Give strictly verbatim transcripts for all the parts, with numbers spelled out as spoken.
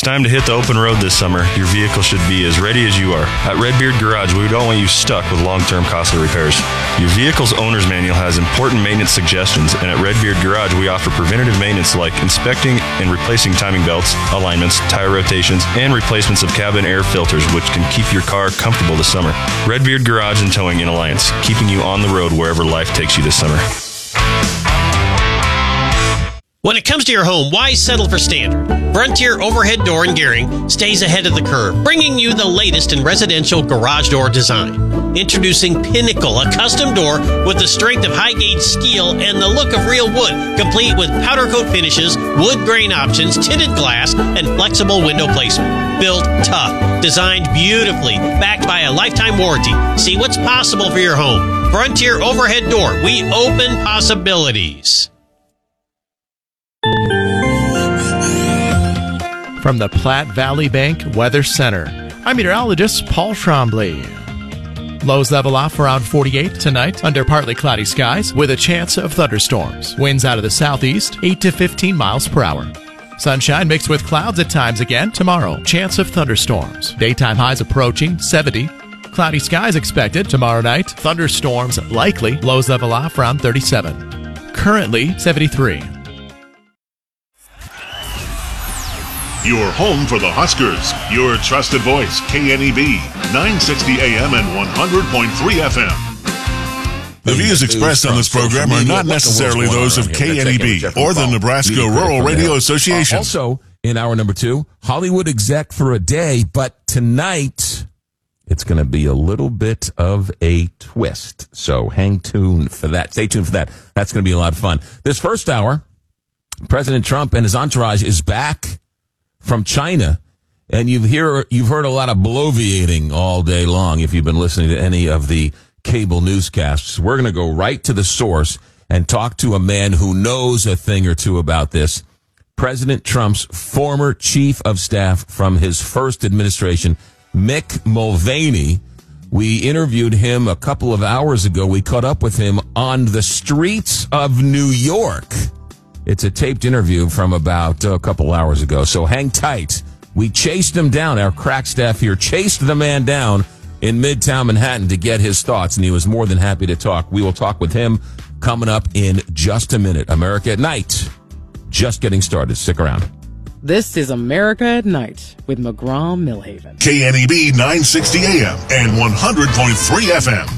it's time to hit the open road this summer, your vehicle should be as ready as you are. At Redbeard Garage, we don't want you stuck with long-term costly repairs. Your vehicle's owner's manual has important maintenance suggestions, and at Redbeard Garage, we offer preventative maintenance like inspecting and replacing timing belts, alignments, tire rotations, and replacements of cabin air filters, which can keep your car comfortable this summer. Redbeard Garage and Towing in Alliance, keeping you on the road wherever life takes you this summer. When it comes to your home, why settle for standard? Frontier Overhead Door in Gering stays ahead of the curve, bringing you the latest in residential garage door design. Introducing Pinnacle, a custom door with the strength of high-gauge steel and the look of real wood, complete with powder coat finishes, wood grain options, tinted glass, and flexible window placement. Built tough, designed beautifully, backed by a lifetime warranty. See what's possible for your home. Frontier Overhead Door. We open possibilities. From the Platte Valley Bank Weather Center, I'm meteorologist Paul Trombley. Lows level off around forty-eight tonight under partly cloudy skies with a chance of thunderstorms. Winds out of the southeast, eight to fifteen miles per hour. Sunshine mixed with clouds at times again tomorrow. Chance of thunderstorms. Daytime highs approaching seventy. Cloudy skies expected tomorrow night. Thunderstorms likely. Lows level off around thirty-seven. Currently seventy-three. Your home for the Huskers. Your trusted voice, K N E B, nine sixty A M and one hundred point three F M. The views expressed on this program are not necessarily those of K N E B or the Nebraska Rural Radio Association. Uh, also, in hour number two, Hollywood exec for a day, but tonight it's going to be a little bit of a twist. So hang tuned for that. Stay tuned for that. That's going to be a lot of fun. This first hour, President Trump and his entourage is back from China, and you've hear you've heard a lot of bloviating all day long if you've been listening to any of the cable newscasts. We're going to go right to the source and talk to a man who knows a thing or two about this. President Trump's former chief of staff from his first administration, Mick Mulvaney. We interviewed him a couple of hours ago. We caught up with him on the streets of New York. It's a taped interview from about uh, a couple hours ago, so hang tight. We chased him down. Our crack staff here chased the man down in Midtown Manhattan to get his thoughts, and he was more than happy to talk. We will talk with him coming up in just a minute. America at Night, just getting started. Stick around. This is America at Night with McGraw-Millhaven. K N E B nine sixty A M and one hundred point three F M.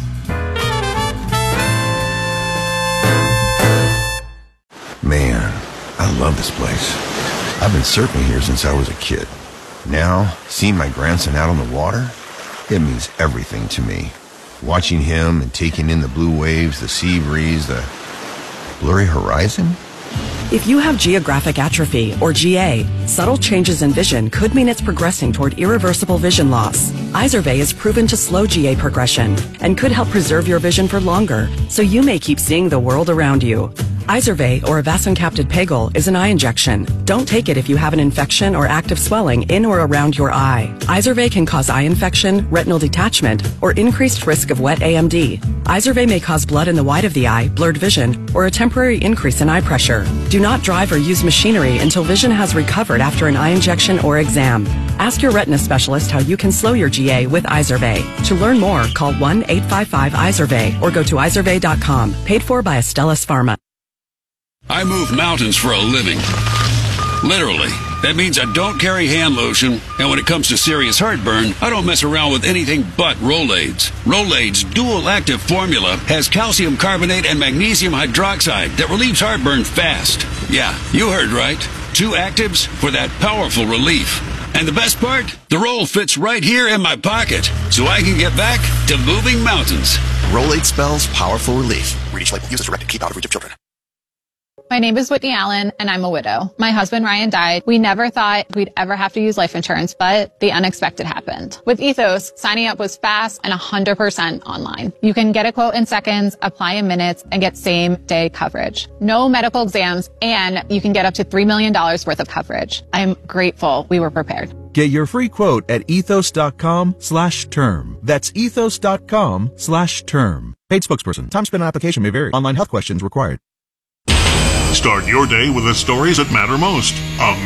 Man, I love this place. I've been surfing here since I was a kid. Now, seeing my grandson out on the water, it means everything to me. Watching him and taking in the blue waves, the sea breeze, the blurry horizon. If you have geographic atrophy, or G A, subtle changes in vision could mean it's progressing toward irreversible vision loss. Izervay is proven to slow G A progression and could help preserve your vision for longer, so you may keep seeing the world around you. Izervay, or avacincaptad pegol, is an eye injection. Don't take it if you have an infection or active swelling in or around your eye. Izervay can cause eye infection, retinal detachment, or increased risk of wet A M D. Izervay may cause blood in the white of the eye, blurred vision, or a temporary increase in eye pressure. Do not drive or use machinery until vision has recovered after an eye injection or exam. Ask your retina specialist how you can slow your G A with Izervay. To learn more, call one eight five five Izervay or go to izervay dot com. Paid for by Astellas Pharma. I move mountains for a living. Literally. That means I don't carry hand lotion, and when it comes to serious heartburn, I don't mess around with anything but Rolaids. Rolaids' dual-active formula has calcium carbonate and magnesium hydroxide that relieves heartburn fast. Yeah, you heard right. Two actives for that powerful relief. And the best part? The roll fits right here in my pocket, so I can get back to moving mountains. Rolade spells powerful relief. Read each label. Use as directed. Keep out of reach of children. My name is Whitney Allen, and I'm a widow. My husband, Ryan, died. We never thought we'd ever have to use life insurance, but the unexpected happened. With Ethos, signing up was fast and one hundred percent online. You can get a quote in seconds, apply in minutes, and get same-day coverage. No medical exams, and you can get up to three million dollars worth of coverage. I'm grateful we were prepared. Get your free quote at ethos.com slash term. That's ethos.com slash term. Paid spokesperson. Time spent on application may vary. Online health questions required. Start your day with the stories that matter most.